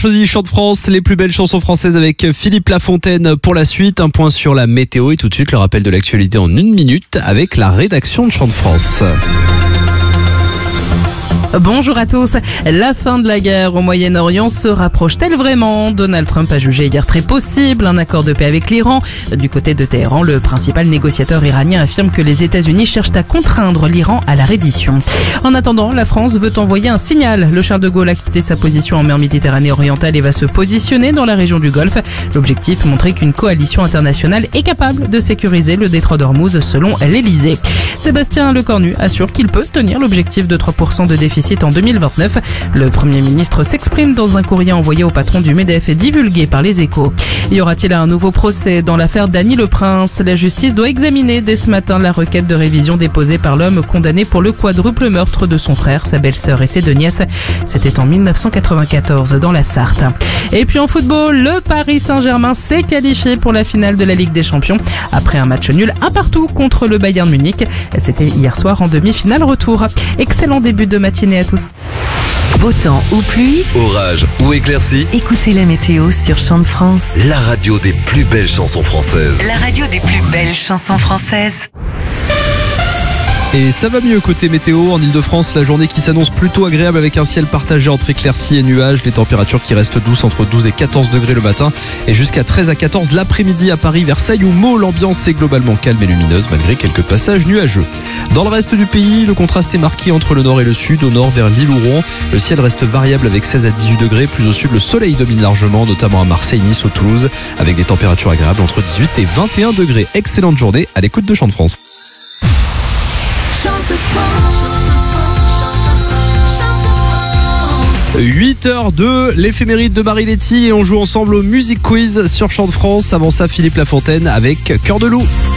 choisi Chant de France, les plus belles chansons françaises avec Philippe Lafontaine pour la suite. Un point sur la météo et tout de suite le rappel de l'actualité en 1 minute avec la rédaction de Chant de France. Bonjour à tous. La fin de la guerre au Moyen-Orient se rapproche-t-elle vraiment ? Donald Trump a jugé hier très possible un accord de paix avec l'Iran. Du côté de Téhéran, le principal négociateur iranien affirme que les États-Unis cherchent à contraindre l'Iran à la reddition. En attendant, la France veut envoyer un signal. Le Charles de Gaulle a quitté sa position en mer Méditerranée orientale et va se positionner dans la région du Golfe. L'objectif, montrer qu'une coalition internationale est capable de sécuriser le détroit d'Ormuz selon l'Elysée. Sébastien Lecornu assure qu'il peut tenir l'objectif de 3% de déficit en 2029. Le Premier ministre s'exprime dans un courrier envoyé au patron du MEDEF et divulgué par les Échos. Y aura-t-il un nouveau procès dans l'affaire Dany Le Prince ? La justice doit examiner dès ce matin la requête de révision déposée par l'homme condamné pour le quadruple meurtre de son frère, sa belle-sœur et ses deux nièces. C'était en 1994 dans la Sarthe. Et puis en football, le Paris Saint-Germain s'est qualifié pour la finale de la Ligue des Champions après un match nul 1-1 contre le Bayern Munich. C'était hier soir en demi-finale retour. Excellent début de matinée à tous. Beau temps ou pluie, orage ou éclaircie, écoutez la météo sur Chant de France. la radio des plus belles chansons françaises. La radio des plus belles chansons françaises. Et ça va mieux côté météo en Ile-de-France, la journée qui s'annonce plutôt agréable avec un ciel partagé entre éclaircies et nuages, les températures qui restent douces entre 12 et 14 degrés le matin et jusqu'à 13 à 14 l'après-midi à Paris, Versailles ou Meaux. L'ambiance est globalement calme et lumineuse malgré quelques passages nuageux. Dans le reste du pays, le contraste est marqué entre le nord et le sud. Au nord vers Lille ou Rouen, le ciel reste variable avec 16 à 18 degrés. Plus au sud, le soleil domine largement, notamment à Marseille, Nice ou Toulouse, avec des températures agréables entre 18 et 21 degrés. Excellente journée à l'écoute de Chant de France. 8h02, l'éphéméride de Marie Letty et on joue ensemble au Music Quiz sur Chant de France. Avant ça, Philippe Lafontaine avec Cœur de loup.